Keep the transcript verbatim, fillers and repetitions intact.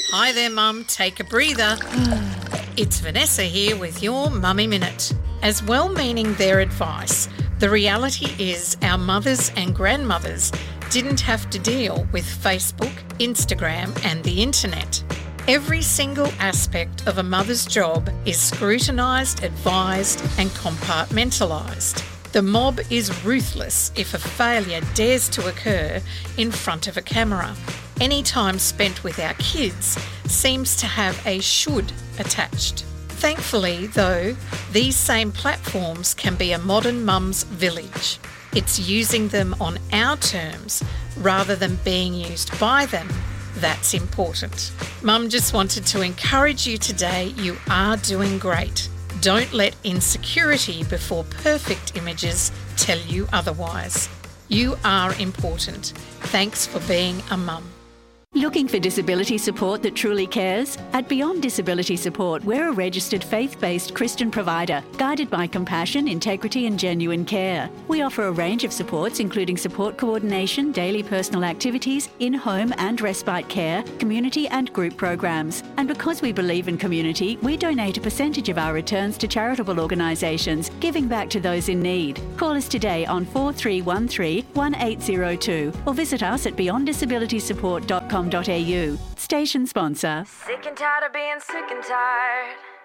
Hi there, Mum. Take a breather. It's Vanessa here with your Mummy Minute. As well-meaning their advice, the reality is our mothers and grandmothers didn't have to deal with Facebook, Instagram and the internet. Every single aspect of a mother's job is scrutinised, advised and compartmentalised. The mob is ruthless if a failure dares to occur in front of a camera. Any time spent with our kids seems to have a should attached. Thankfully, though, these same platforms can be a modern mum's village. It's using them on our terms rather than being used by them that's important. Mum just wanted to encourage you today. You are doing great. Don't let insecurity before perfect images tell you otherwise. You are important. Thanks for being a mum. Looking for disability support that truly cares? At Beyond Disability Support, we're a registered faith-based Christian provider, guided by compassion, integrity and genuine care. We offer a range of supports including support coordination, daily personal activities, in-home and respite care, community and group programs. And because we believe in community, we donate a percentage of our returns to charitable organisations, giving back to those in need. Call us today on four three one three, one eight zero two or visit us at beyond disability support dot com. .au. Station sponsor. Sick and tired of being sick and tired.